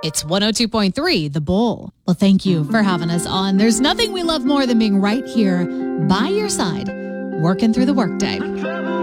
It's 102.3 The Bull. Well, thank you for having us on. There's nothing we love more than being right here by your side, working through the workday.